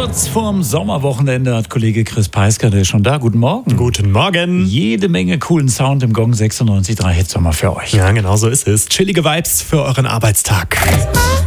Kurz vorm Sommerwochenende hat Kollege Chris Peisker, der ist schon da. Guten Morgen. Guten Morgen. Jede Menge coolen Sound im Gong 96.3 Hitsommer für euch. Ja, genau so ist es. Chillige Vibes für euren Arbeitstag.